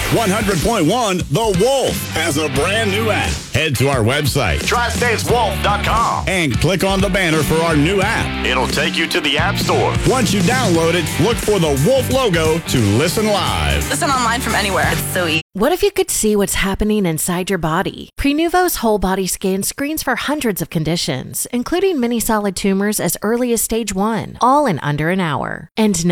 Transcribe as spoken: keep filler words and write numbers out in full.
one hundred point one The Wolf has a brand new app. Head to our website, tri states wolf dot com, and click on the banner for our new app. It'll take you to the App Store. Once you download it, look for the Wolf logo to listen live. Listen online from anywhere. It's so easy. What if you could see what's happening inside your body? Prenuvo's whole body scan screens for hundreds of conditions, including many solid tumors as early as stage one, all in under an hour. And